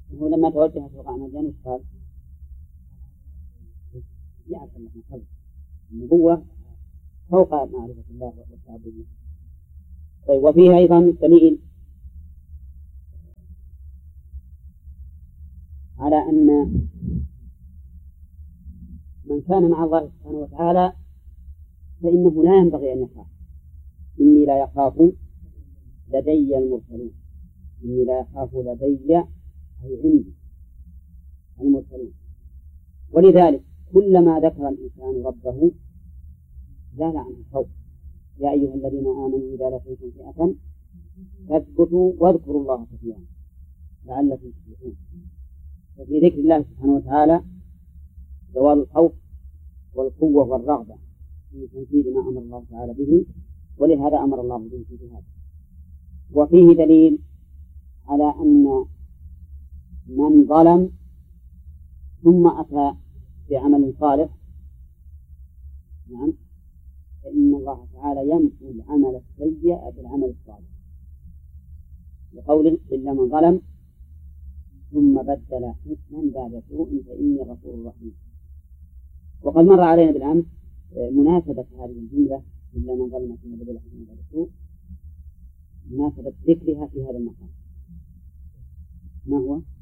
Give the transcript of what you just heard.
هو لما توجه سلطان مجان قال يعرف أنه قلب النبوة فوق معرفة الله والتعبد له. طيب وفيه أيضا دليل على أن من كان مع الله سبحانه وتعالى فإنه لا ينبغي أن يخاف. إني لا يخاف لدي المرسلون. إني لا يخاف لدي أي عندي المرسلون. ولذلك كلما ذكر الإنسان ربه زال عنه الخوف. يا أيها الذين آمنوا إذا لقيتم فئة فاثبتوا واذكروا الله كثيرا لعلكم تفلحون. ففي ذكر الله سبحانه وتعالى زوال الخوف والقوة والرغبة في تنفيذ ما أمر الله تعالى به، ولهذا أمر الله به في هذا. وفيه دليل على أن من ظلم ثم أتى بعمل صالح نعم فإن الله تعالى يمحو العمل السيء بالعمل الصالح، بقوله إلا من ظلم ثم بدل حسنا بعد سوء فإني غفور رحيم. وقد مر علينا بالأمس مناسبة هذه الجملة إلا من ظلم ثم بدل حسنا بعد سوء، مناسبة ذكرها في هذا المقام. ما هو؟